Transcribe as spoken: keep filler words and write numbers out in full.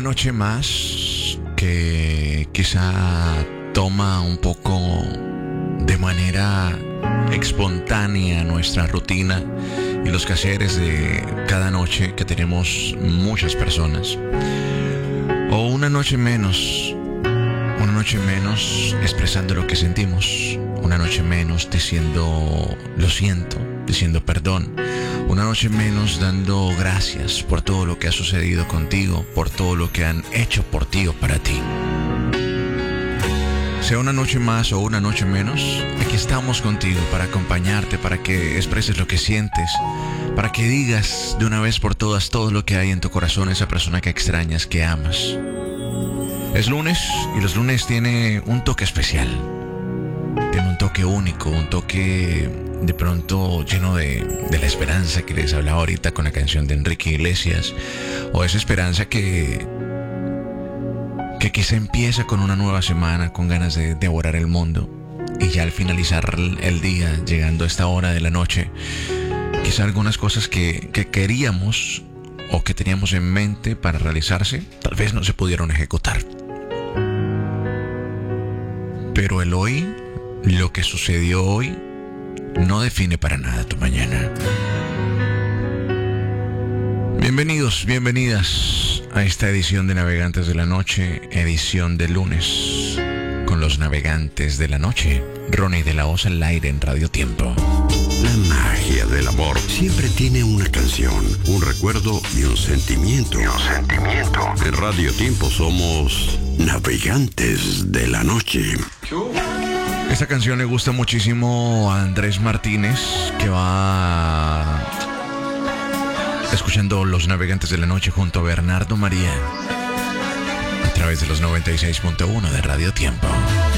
noche más que quizá toma un poco de manera espontánea nuestra rutina y los quehaceres de cada noche que tenemos muchas personas. O una noche menos, una noche menos expresando lo que sentimos, una noche menos diciendo lo siento, diciendo perdón, una noche menos dando gracias por todo lo que ha sucedido contigo, por todo lo que han hecho por ti o para ti. Sea una noche más o una noche menos, aquí estamos contigo para acompañarte, para que expreses lo que sientes, para que digas de una vez por todas todo lo que hay en tu corazón a esa persona que extrañas, que amas. Es lunes y los lunes tiene un toque especial, tiene un toque único, un toque de pronto lleno de, de la esperanza que les hablaba ahorita con la canción de Enrique Iglesias, o esa esperanza que... que quizá empieza con una nueva semana, con ganas de devorar el mundo, y ya al finalizar el día, llegando a esta hora de la noche, quizá algunas cosas que, que queríamos o que teníamos en mente para realizarse, tal vez no se pudieron ejecutar. Pero el hoy, lo que sucedió hoy, no define para nada tu mañana. Bienvenidos, bienvenidas a esta edición de Navegantes de la Noche, edición de lunes, con los Navegantes de la Noche, Ronnie de la Osa al aire en Radio Tiempo. La magia del amor siempre tiene una canción, un recuerdo y un sentimiento. Y un sentimiento. En Radio Tiempo somos Navegantes de la Noche. Esta canción le gusta muchísimo a Andrés Martínez, que va escuchando Los Navegantes de la Noche junto a Bernardo María a través de los noventa y seis punto uno de Radio Tiempo.